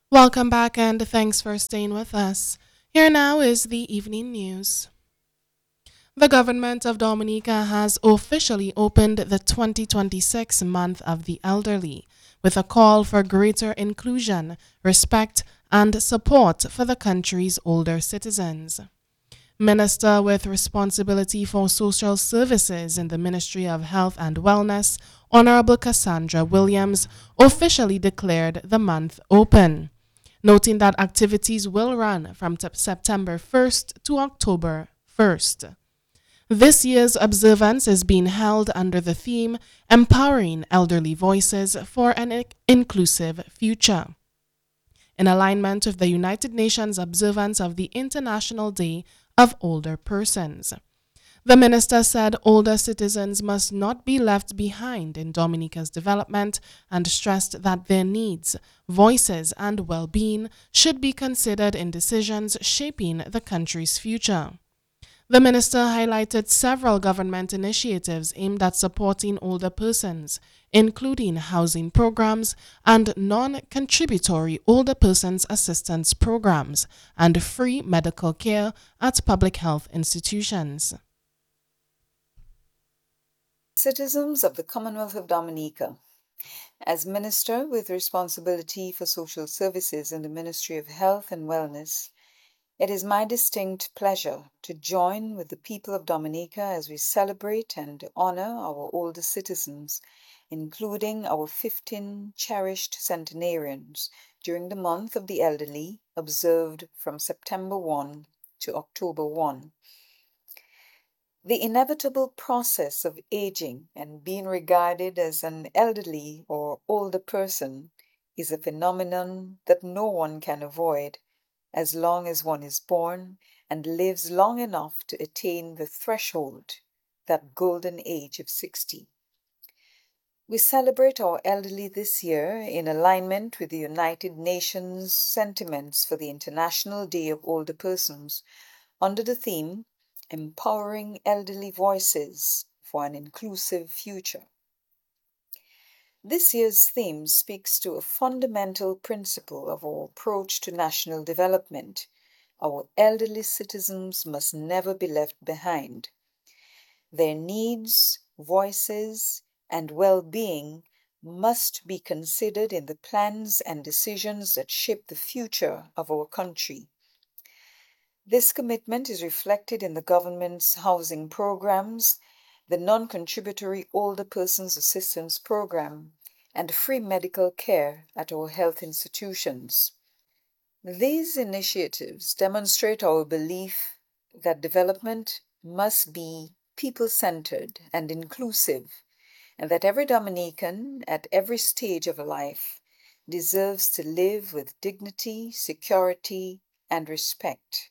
Welcome back and thanks for staying with us. Here now is the evening news. The government of Dominica has officially opened the 2026 Month of the Elderly with a call for greater inclusion, respect, and support for the country's older citizens. Minister with responsibility for social services in the Ministry of Health and Wellness, Honorable Cassandra Williams, officially declared the month open, noting that activities will run from September 1st to October 1st. This year's observance is being held under the theme Empowering Elderly Voices for an Inclusive Future, in alignment with the United Nations observance of the International Day of Older Persons. The minister said older citizens must not be left behind in Dominica's development and stressed that their needs, voices, and well being should be considered in decisions shaping the country's future. The minister highlighted several government initiatives aimed at supporting older persons, including housing programs and non contributory older persons assistance programs and free medical care at public health institutions. Citizens of the Commonwealth of Dominica. As Minister with responsibility for social services in the Ministry of Health and Wellness, it is my distinct pleasure to join with the people of Dominica as we celebrate and honor our older citizens, including our 15 cherished centenarians during the month of the elderly, observed from September 1 to October 1. The inevitable process of aging and being regarded as an elderly or older person is a phenomenon that no one can avoid as long as one is born and lives long enough to attain the threshold, that golden age of 60. We celebrate our elderly this year in alignment with the United Nations sentiments for the International Day of Older Persons under the theme Empowering Elderly Voices for an Inclusive Future. This year's theme speaks to a fundamental principle of our approach to national development. Our elderly citizens must never be left behind. Their needs, voices, and well-being must be considered in the plans and decisions that shape the future of our country. This commitment is reflected in the government's housing programs, the non-contributory Older Persons Assistance Program, and free medical care at our health institutions. These initiatives demonstrate our belief that development must be people-centered and inclusive, and that every Dominican at every stage of life deserves to live with dignity, security, and respect.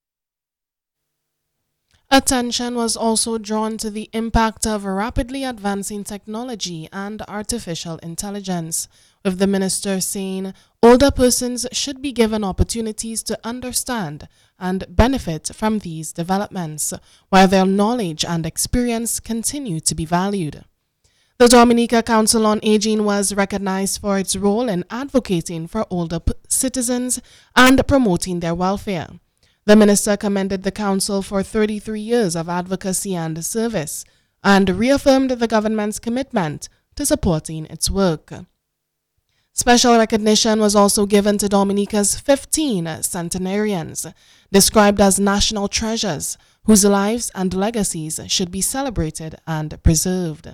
Attention was also drawn to the impact of rapidly advancing technology and artificial intelligence, with the minister saying older persons should be given opportunities to understand and benefit from these developments, while their knowledge and experience continue to be valued. The Dominica Council on Aging was recognized for its role in advocating for older citizens and promoting their welfare. The minister commended the council for 33 years of advocacy and service and reaffirmed the government's commitment to supporting its work. Special recognition was also given to Dominica's 15 centenarians, described as national treasures, whose lives and legacies should be celebrated and preserved.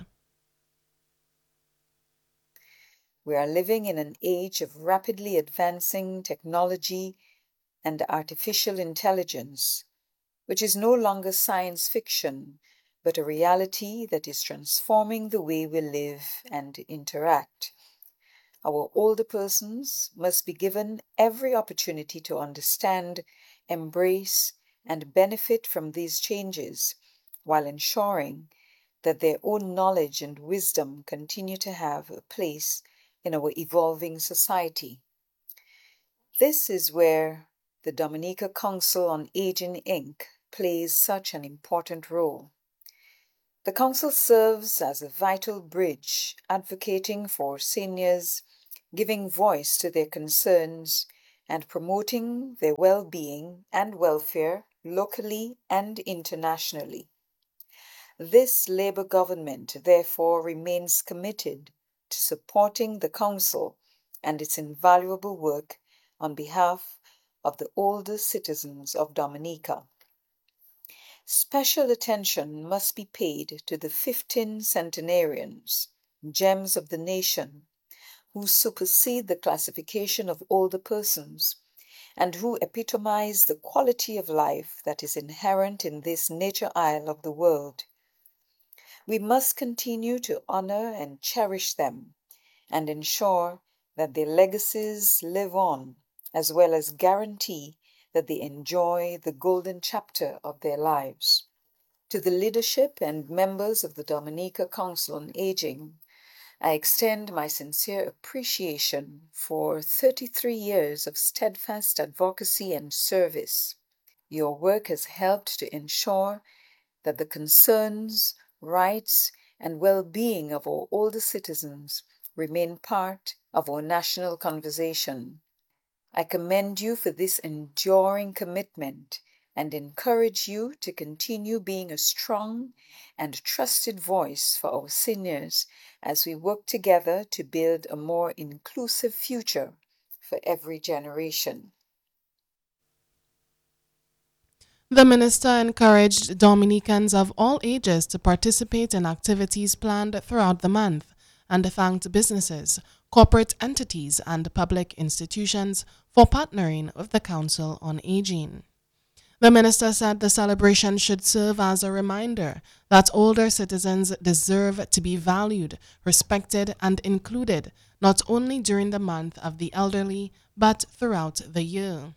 We are living in an age of rapidly advancing technology and artificial intelligence, which is no longer science fiction, but a reality that is transforming the way we live and interact. Our older persons must be given every opportunity to understand, embrace, and benefit from these changes, while ensuring that their own knowledge and wisdom continue to have a place in our evolving society. This is where the Dominica Council on Aging Inc. plays such an important role. The Council serves as a vital bridge advocating for seniors, giving voice to their concerns and promoting their well-being and welfare locally and internationally. This Labour government therefore remains committed to supporting the Council and its invaluable work on behalf of the older citizens of Dominica. Special attention must be paid to the 15 centenarians, gems of the nation, who supersede the classification of older persons and who epitomize the quality of life that is inherent in this nature isle of the world. We must continue to honor and cherish them and ensure that their legacies live on, as well as guarantee that they enjoy the golden chapter of their lives. To the leadership and members of the Dominica Council on Aging, I extend my sincere appreciation for 33 years of steadfast advocacy and service. Your work has helped to ensure that the concerns, rights, and well-being of our older citizens remain part of our national conversation. I commend you for this enduring commitment and encourage you to continue being a strong and trusted voice for our seniors as we work together to build a more inclusive future for every generation. The minister encouraged Dominicans of all ages to participate in activities planned throughout the month and thanked businesses, corporate entities, and public institutions for partnering with the Council on Aging. The minister said the celebration should serve as a reminder that older citizens deserve to be valued, respected, and included not only during the month of the elderly but throughout the year.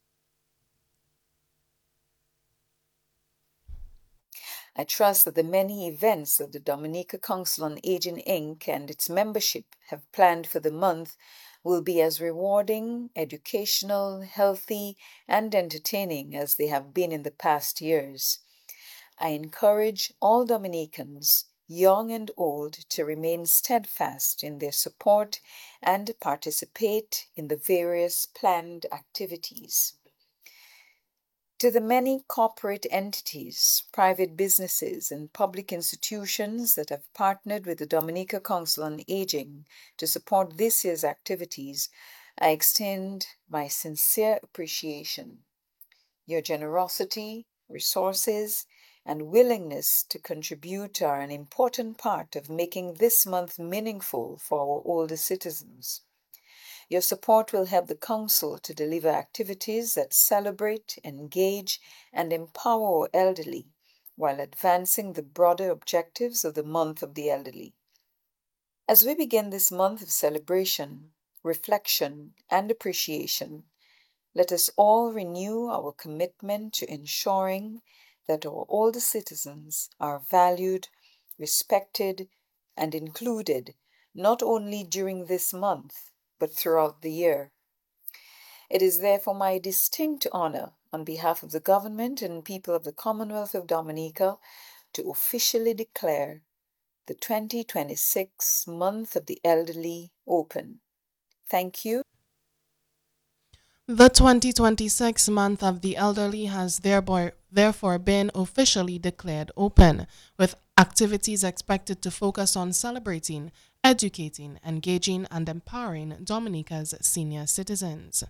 I trust that the many events that the Dominica Council on Aging Inc. and its membership have planned for the month will be as rewarding, educational, healthy, and entertaining as they have been in the past years. I encourage all Dominicans, young and old, to remain steadfast in their support and participate in the various planned activities. To the many corporate entities, private businesses, and public institutions that have partnered with the Dominica Council on Aging to support this year's activities, I extend my sincere appreciation. Your generosity, resources, and willingness to contribute are an important part of making this month meaningful for our older citizens. Your support will help the Council to deliver activities that celebrate, engage, and empower our elderly while advancing the broader objectives of the Month of the Elderly. As we begin this month of celebration, reflection, and appreciation, let us all renew our commitment to ensuring that our older citizens are valued, respected, and included not only during this month, but throughout the year. It is therefore my distinct honor, on behalf of the government and people of the Commonwealth of Dominica, to officially declare the 2026 Month of the Elderly open. Thank you. The 2026 Month of the Elderly has therefore been officially declared open, with activities expected to focus on celebrating, educating, engaging, and empowering Dominica's senior citizens.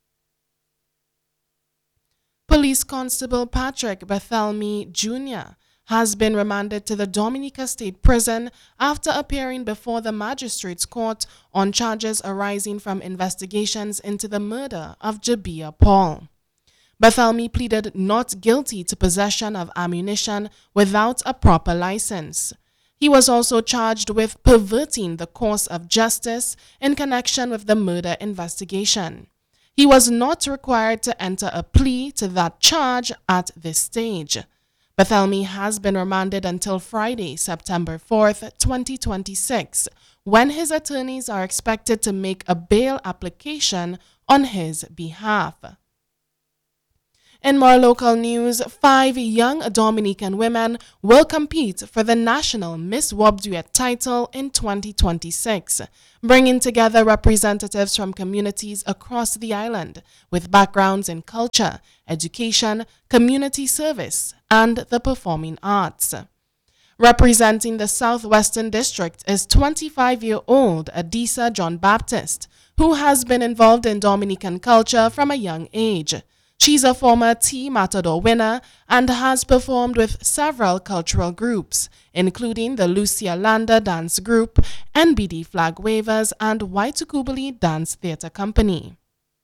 Police Constable Patrick Bethelmy Jr. has been remanded to the Dominica State Prison after appearing before the Magistrates Court on charges arising from investigations into the murder of Jabia Paul. Bethelmy pleaded not guilty to possession of ammunition without a proper license. He was also charged with perverting the course of justice in connection with the murder investigation. He was not required to enter a plea to that charge at this stage. Bethelmy has been remanded until Friday, September 4th, 2026, when his attorneys are expected to make a bail application on his behalf. In more local news, 5 young Dominican women will compete for the national Miss Wobduet title in 2026, bringing together representatives from communities across the island with backgrounds in culture, education, community service, and the performing arts. Representing the Southwestern District is 25-year-old Adisa John Baptist, who has been involved in Dominican culture from a young age. She's a former T Matador winner and has performed with several cultural groups, including the Lucia Landa Dance Group, NBD Flag Wavers, and Waitukubuli Dance Theatre Company.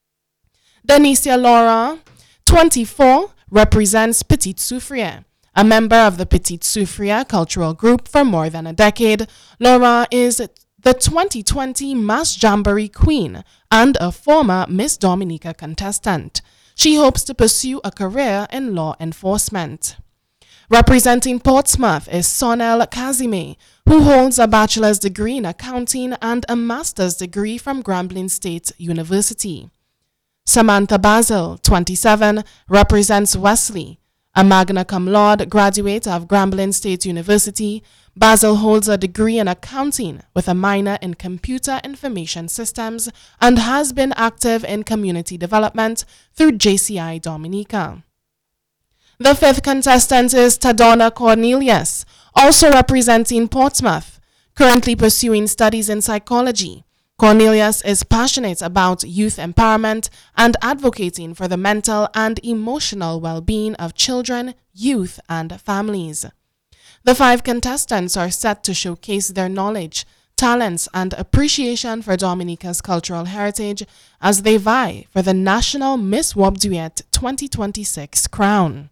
Denicia Laura, 24, represents Petite Soufriere. A member of the Petite Soufriere cultural group for more than a decade, Laura is the 2020 Mass Jamboree Queen and a former Miss Dominica contestant. She hopes to pursue a career in law enforcement. Representing Portsmouth is Sonel Kazime, who holds a bachelor's degree in accounting and a master's degree from Grambling State University. Samantha Basil, 27, represents Wesley. A magna cum laude graduate of Grambling State University, Basil holds a degree in accounting with a minor in computer information systems and has been active in community development through JCI Dominica. The 5th contestant is Tadona Cornelius, also representing Portsmouth, currently pursuing studies in psychology. Cornelius is passionate about youth empowerment and advocating for the mental and emotional well-being of children, youth, and families. The 5 contestants are set to showcase their knowledge, talents, and appreciation for Dominica's cultural heritage as they vie for the National Miss Wobduet 2026 crown.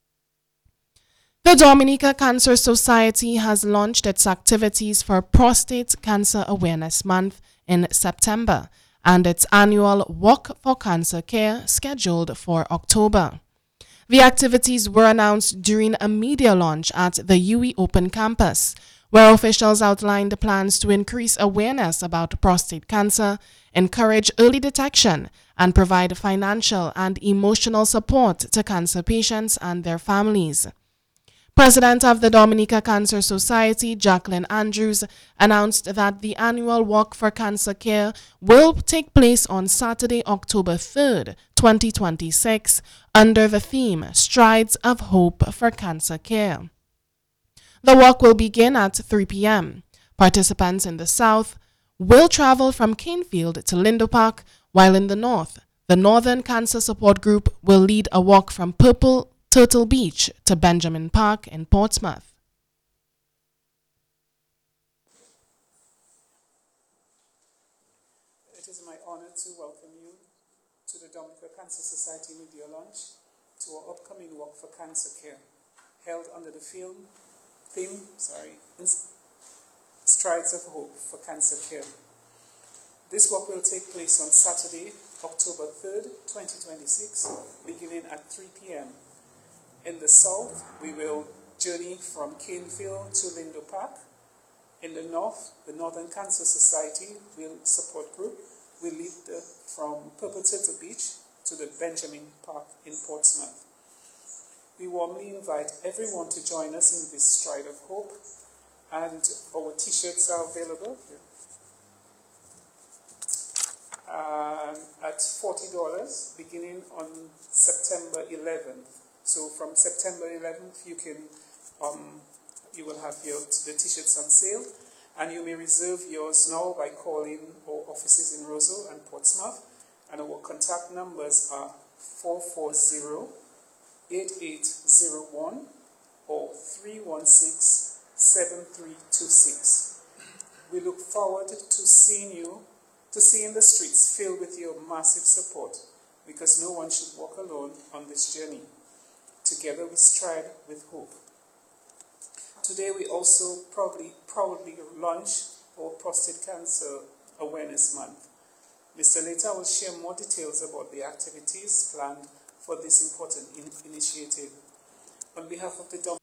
The Dominica Cancer Society has launched its activities for Prostate Cancer Awareness Month in September and its annual Walk for Cancer Care scheduled for October. The activities were announced during a media launch at the UWI Open Campus, where officials outlined plans to increase awareness about prostate cancer, encourage early detection, and provide financial and emotional support to cancer patients and their families. President of the Dominica Cancer Society, Jacqueline Andrews, announced that the annual Walk for Cancer Care will take place on Saturday, October 3rd, 2026, under the theme Strides of Hope for Cancer Care. The walk will begin at 3 p.m. Participants in the south will travel from Canefield to Lindo Park, while in the north, the Northern Cancer Support Group will lead a walk from Purple Turtle Beach to Benjamin Park in Portsmouth. It is my honor to welcome you to the Dominica Cancer Society media launch to our upcoming Walk for Cancer Care, held under the theme, Strides of Hope for Cancer Care. This walk will take place on Saturday, October 3rd, 2026, beginning at 3 p.m. In the south, we will journey from Canefield to Lindo Park. In the north, the Northern Cancer Society support group will lead from Purple Turtle Beach to the Benjamin Park in Portsmouth. We warmly invite everyone to join us in this Stride of Hope, and our t-shirts are available at $40 beginning on September 11th. So from September 11th, you will have the t-shirts on sale, and you may reserve yours now by calling our offices in Roseau and Portsmouth, and our contact numbers are 440-8801 or 316-7326. We look forward to seeing the streets filled with your massive support, because no one should walk alone on this journey. Together we stride with hope. Today we also proudly launch our Prostate Cancer Awareness Month. Mr. Leta will share more details about the activities planned for this important initiative. On behalf of the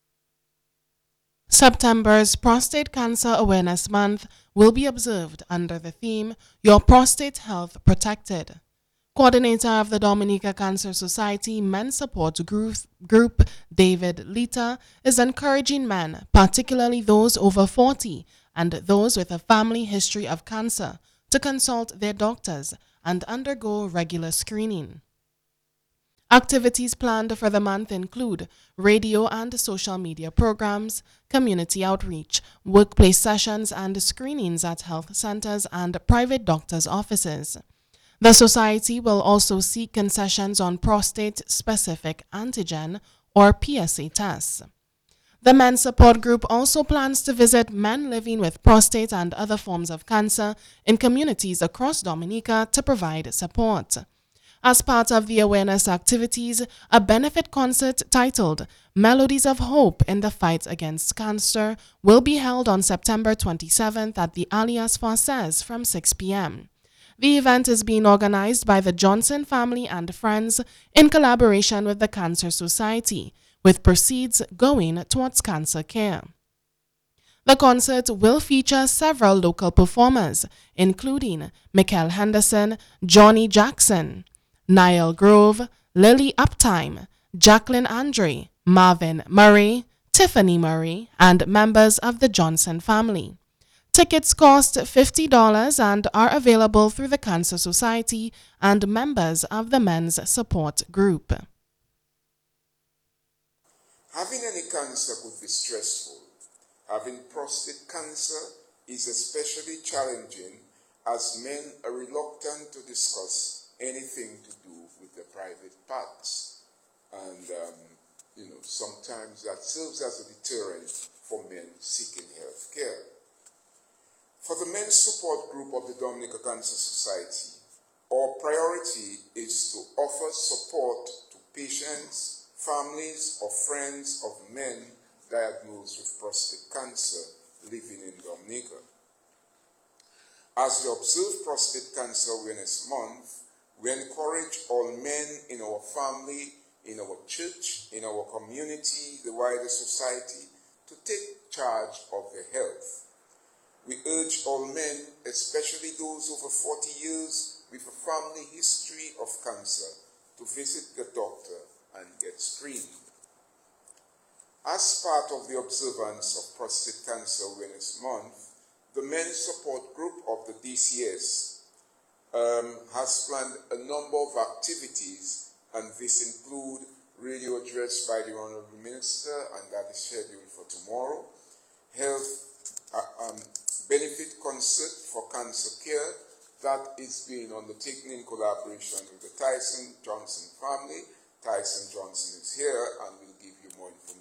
September's Prostate Cancer Awareness Month will be observed under the theme Your Prostate Health Protected. Coordinator of the Dominica Cancer Society Men's Support Group, David Lita, is encouraging men, particularly those over 40 and those with a family history of cancer, to consult their doctors and undergo regular screening. Activities planned for the month include radio and social media programs, community outreach, workplace sessions, and screenings at health centers and private doctors' offices. The Society will also seek concessions on prostate-specific antigen or PSA tests. The Men's Support Group also plans to visit men living with prostate and other forms of cancer in communities across Dominica to provide support. As part of the awareness activities, a benefit concert titled Melodies of Hope in the Fight Against Cancer will be held on September 27th at the Alias Française from 6 p.m. The event is being organized by the Johnson family and friends in collaboration with the Cancer Society, with proceeds going towards cancer care. The concert will feature several local performers, including Mikel Henderson, Johnny Jackson, Niall Grove, Lily Uptime, Jacqueline Andre, Marvin Murray, Tiffany Murray, and members of the Johnson family. Tickets cost $50 and are available through the Cancer Society and members of the Men's Support Group. Having any cancer could be stressful. Having prostate cancer is especially challenging as men are reluctant to discuss anything to do with their private parts. And, sometimes that serves as a deterrent for men seeking health care. For the Men's Support Group of the Dominica Cancer Society, our priority is to offer support to patients, families, or friends of men diagnosed with prostate cancer living in Dominica. As we observe Prostate Cancer Awareness Month, we encourage all men in our family, in our church, in our community, the wider society, to take charge of their health. We urge all men, especially those over 40 years with a family history of cancer, to visit the doctor and get screened. As part of the observance of Prostate Cancer Awareness Month, the Men's Support Group of the DCS has planned a number of activities, and this include radio address by the Honorable Minister, and that is scheduled for tomorrow, health benefit concert for cancer care that is being undertaken in collaboration with the Tyson Johnson family. Tyson Johnson is here and will give you more information.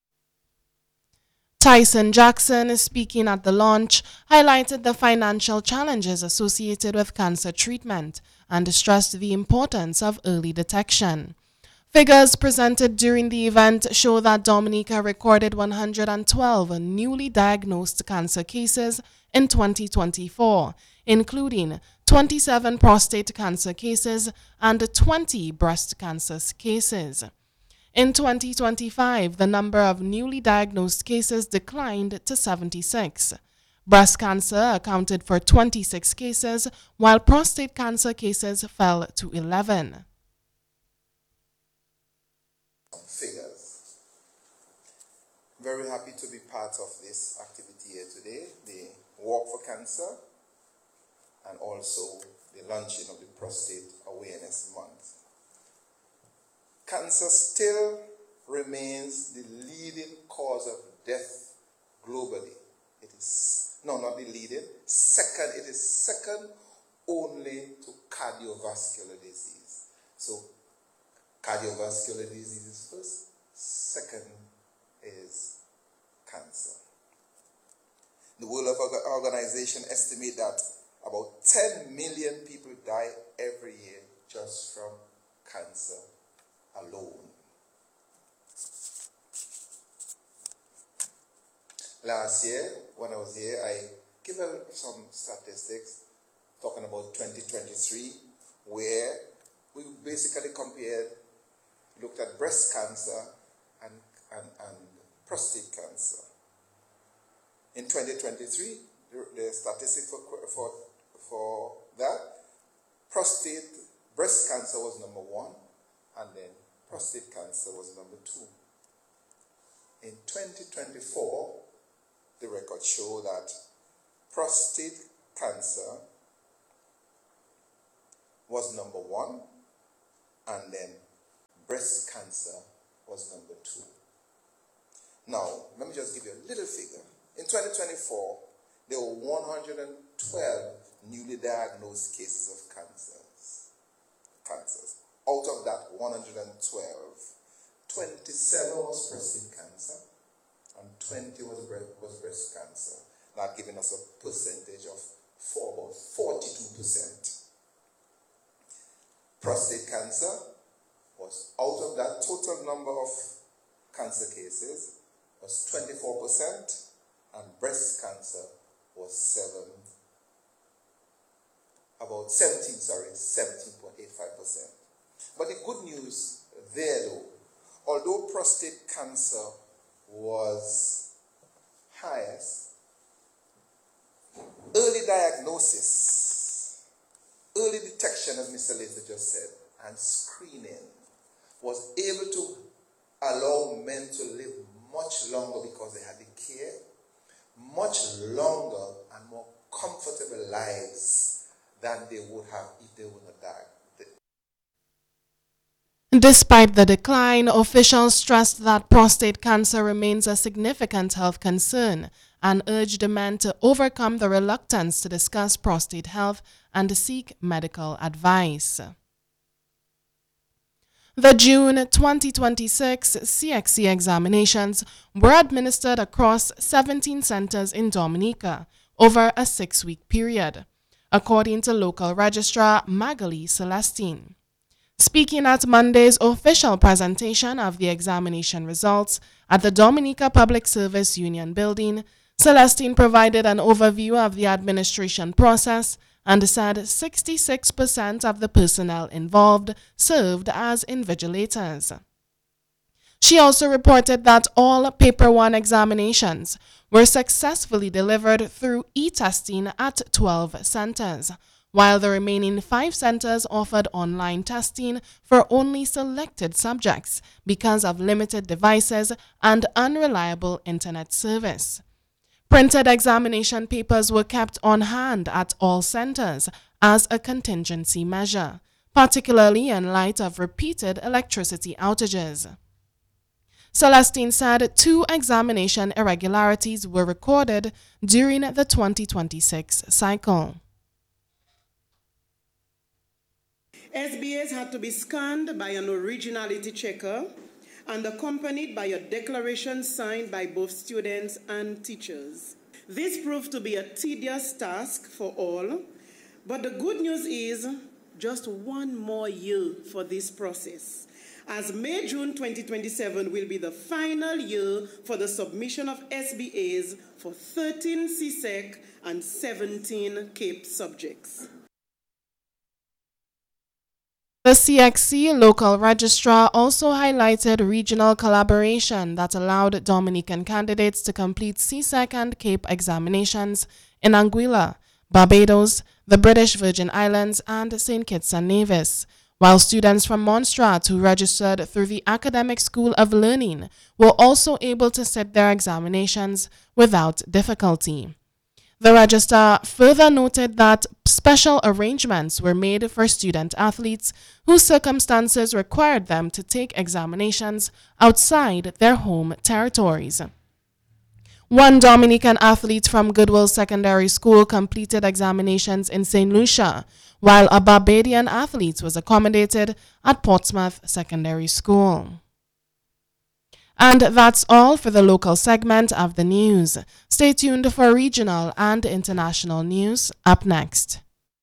Tyson Jackson, speaking at the launch, highlighted the financial challenges associated with cancer treatment and stressed the importance of early detection. Figures presented during the event show that Dominica recorded 112 newly diagnosed cancer cases in 2024, including 27 prostate cancer cases and 20 breast cancer cases. In 2025, the number of newly diagnosed cases declined to 76. Breast cancer accounted for 26 cases, while prostate cancer cases fell to 11. Figures. Very happy to be part of this activity here today, the Walk for Cancer, and also the launching of the Prostate Awareness Month. Cancer still remains the leading cause of death globally. It is, no, not the leading, second, it is second only to cardiovascular disease. So, cardiovascular disease is first, second is cancer. The World Health Organization estimates that about 10 million people die every year just from cancer alone. Last year, when I was here, I gave some statistics talking about 2023, where we basically looked at breast cancer and prostate cancer. In 2023, the statistic for that, prostate breast cancer was number 1, and then prostate cancer was number 2. In 2024, the records show that prostate cancer was number 1, and then breast cancer was number 2. Now, let me just give you a little figure. In 2024, there were 112 newly diagnosed cases of cancers. Out of that 112, 27 was prostate cancer and 20 was breast cancer. That giving us a percentage of about 42%. Prostate cancer was, out of that total number of cancer cases, was 24%, and breast cancer was 17.85%. But the good news there, though, although prostate cancer was highest, early diagnosis, early detection, as Mr. Later just said, and screening was able to allow men to live much longer because they had the care, much longer and more comfortable lives than they would have if they would not die. Despite the decline, officials stressed that prostate cancer remains a significant health concern and urged men to overcome the reluctance to discuss prostate health and seek medical advice. The June 2026 CXC examinations were administered across 17 centers in Dominica over a 6-week period, according to local registrar Magali Celestine. Speaking at Monday's official presentation of the examination results at the Dominica Public Service Union building, Celestine provided an overview of the administration process and said 66% of the personnel involved served as invigilators. She also reported that all Paper 1 examinations were successfully delivered through e-testing at 12 centers, while the remaining 5 centers offered online testing for only selected subjects because of limited devices and unreliable internet service. Printed examination papers were kept on hand at all centers as a contingency measure, particularly in light of repeated electricity outages. Celestine said 2 examination irregularities were recorded during the 2026 cycle. SBAs had to be scanned by an originality checker and accompanied by a declaration signed by both students and teachers. This proved to be a tedious task for all, but the good news is just one more year for this process, as May-June 2027 will be the final year for the submission of SBAs for 13 CSEC and 17 CAPE subjects. The CXC local registrar also highlighted regional collaboration that allowed Dominican candidates to complete CSEC and CAPE examinations in Anguilla, Barbados, the British Virgin Islands, and St. Kitts and Nevis, while students from Montserrat who registered through the Academic School of Learning were also able to sit their examinations without difficulty. The registrar further noted that special arrangements were made for student athletes whose circumstances required them to take examinations outside their home territories. One Dominican athlete from Goodwill Secondary School completed examinations in St. Lucia, while a Barbadian athlete was accommodated at Portsmouth Secondary School. And that's all for the local segment of the news. Stay tuned for regional and international news up next.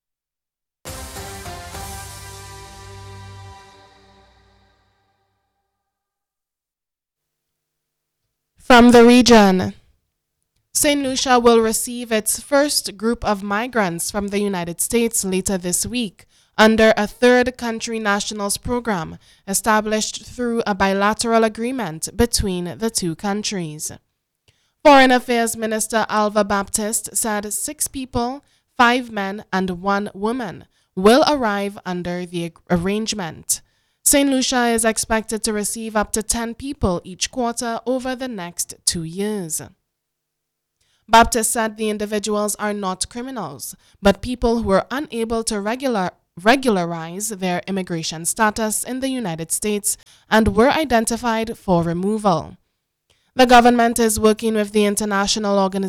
From the region, St. Lucia will receive its first group of migrants from the United States later this week under a third country nationals program established through a bilateral agreement between the two countries. Foreign Affairs Minister Alva Baptiste said 6 people, 5 men and 1 woman will arrive under the arrangement. St. Lucia is expected to receive up to 10 people each quarter over the next 2 years. Baptist said the individuals are not criminals, but people who are unable to regularize their immigration status in the United States and were identified for removal. The government is working with the International Organization